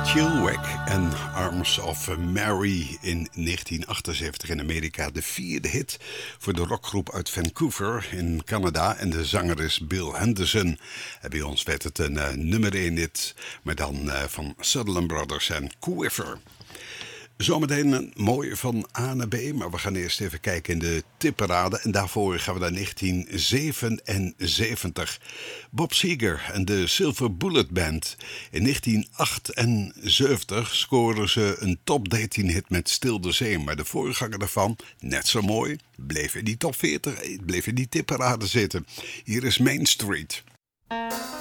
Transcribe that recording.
Chilwell en Arms of Mary in 1978 in Amerika. De vierde hit voor de rockgroep uit Vancouver in Canada. En de zanger is Bill Henderson. En bij ons werd het een nummer 1 hit, maar dan van Sutherland Brothers en Quiver. Zometeen een mooie van A naar B, maar we gaan eerst even kijken in de tipparade. En daarvoor gaan we naar 1977. Bob Seger en de Silver Bullet Band. In 1978 scoren ze een top 13 hit met Stil de Zee. Maar de voorganger daarvan, net zo mooi, bleef in die top 40, bleef in die tipparade zitten. Hier is Main Street.